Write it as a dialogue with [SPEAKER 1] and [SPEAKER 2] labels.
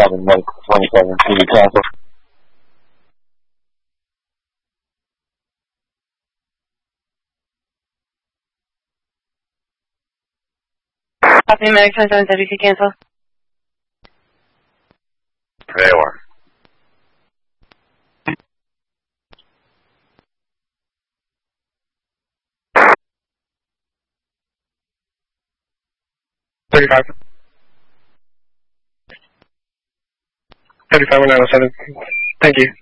[SPEAKER 1] 7 Medical 27, can you cancel?
[SPEAKER 2] Copy, Medic 27, WC cancel.
[SPEAKER 1] They were. $35 and 907. Thank you.